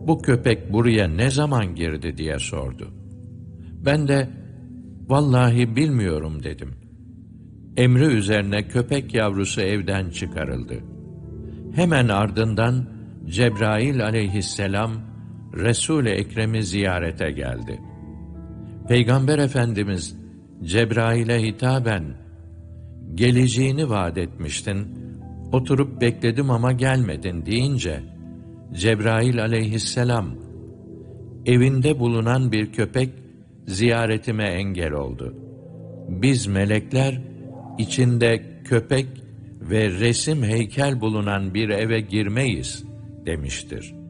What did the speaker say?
bu köpek buraya ne zaman girdi diye sordu. Ben de, vallahi bilmiyorum dedim. Emri üzerine köpek yavrusu evden çıkarıldı. Hemen ardından Cebrail aleyhisselam Resul-i Ekrem'i ziyarete geldi. Peygamber Efendimiz Cebrail'e hitaben, geleceğini vaat etmiştin, oturup bekledim ama gelmedin deyince, Cebrail aleyhisselam, evinde bulunan bir köpek ziyaretime engel oldu. Biz melekler, içinde köpek ve resim heykel bulunan bir eve girmeyiz demiştir.